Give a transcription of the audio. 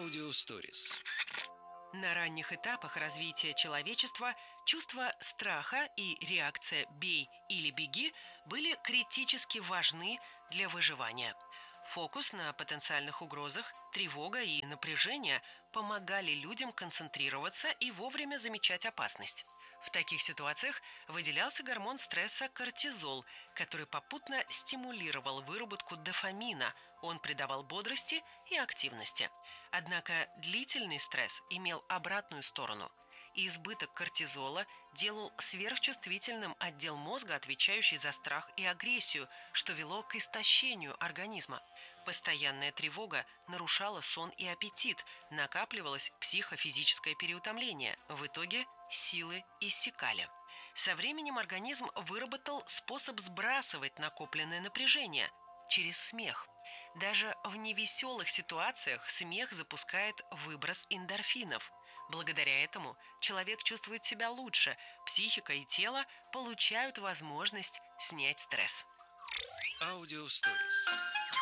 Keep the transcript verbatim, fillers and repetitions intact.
Аудиосторис. На ранних этапах развития человечества чувство страха и реакция «бей или беги» были критически важны для выживания. Фокус на потенциальных угрозах, тревога и напряжение помогали людям концентрироваться и вовремя замечать опасность. В таких ситуациях выделялся гормон стресса кортизол, который попутно стимулировал выработку дофамина, он придавал бодрости и активности. Однако длительный стресс имел обратную сторону, и избыток кортизола делал сверхчувствительным отдел мозга, отвечающий за страх и агрессию, что вело к истощению организма. Постоянная тревога нарушала сон и аппетит, накапливалось психофизическое переутомление. В итоге силы иссякали. Со временем организм выработал способ сбрасывать накопленное напряжение через смех. Даже в невеселых ситуациях смех запускает выброс эндорфинов. Благодаря этому человек чувствует себя лучше, психика и тело получают возможность снять стресс. Аудиосторис.